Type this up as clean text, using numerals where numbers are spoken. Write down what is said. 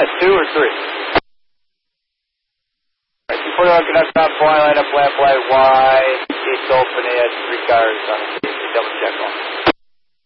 that 2 or 3? Right, before you looking up top, line up, lamp light, wide, gates open, it has 3 cars on the station. Double check on.